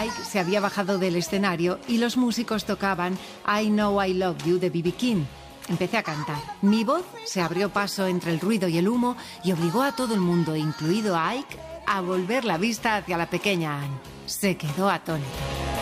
Ike se había bajado del escenario y los músicos tocaban I Know I Love You de B.B. King. Empecé a cantar. Mi voz se abrió paso entre el ruido y el humo y obligó a todo el mundo, incluido a Ike, a volver la vista hacia la pequeña Anne. Se quedó atónito.